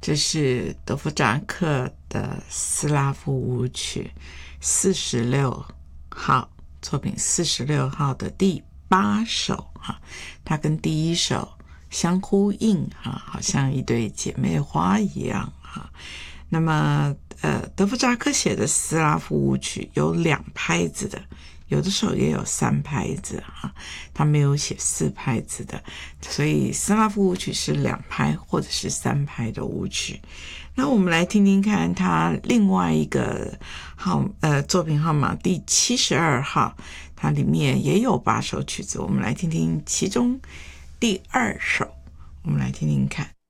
这是德弗扎克的斯拉夫舞曲46号作品46号的第8首它跟第一首相呼应好像一对姐妹花一样那么德弗扎克写的斯拉夫舞曲有2拍子的，有的时候也有3拍子他没有写4拍子的，所以斯拉夫舞曲是2拍或者是3拍的舞曲。那我们来听听看他另外一个作品号码第72号，它里面也有8首曲子，我们来听听其中第2首，我们来听听看。